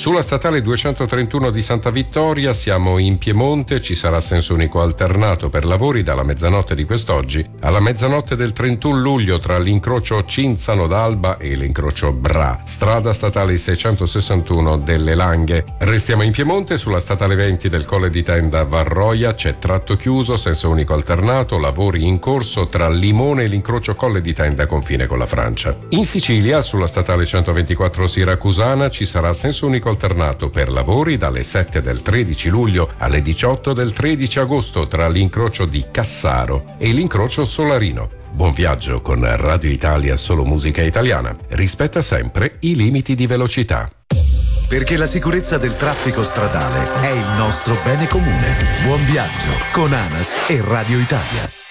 Sulla statale 231 di Santa Vittoria siamo in Piemonte, ci sarà senso unico alternato per lavori dalla mezzanotte di quest'oggi alla mezzanotte del 31 luglio tra l'incrocio Cinzano d'Alba e l'incrocio Bra, strada statale 661 delle Langhe. Restiamo in Piemonte, sulla statale 20 del Colle di Tenda Varroia c'è tratto chiuso, senso unico alternato, lavori in corso tra Limone e l'incrocio Colle di Tenda confine con la Francia. In Sicilia, sulla statale 124 Siracusana ci sarà senso unico alternato per lavori dalle 7 del 13 luglio alle 18 del 13 agosto tra l'incrocio di Cassaro e l'incrocio Solarino. Buon viaggio con Radio Italia, solo musica italiana. Rispetta sempre i limiti di velocità. Perché la sicurezza del traffico stradale è il nostro bene comune. Buon viaggio con ANAS e Radio Italia.